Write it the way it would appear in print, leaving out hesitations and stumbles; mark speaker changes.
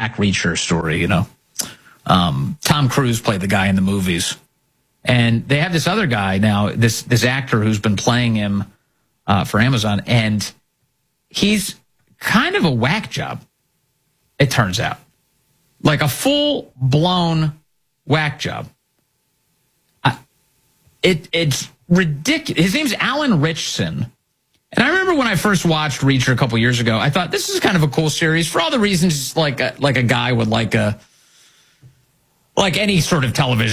Speaker 1: Jack Reacher story, you know. Tom Cruise played the guy in the movies. And they have this other guy now, this actor who's been playing him for Amazon, and he's kind of a whack job, it turns out. Like a full-blown whack job. It's ridiculous. His name's Alan Ritchson. And I remember when I first watched Reacher a couple years ago, I thought this is kind of a cool series for all the reasons like a guy would like any sort of television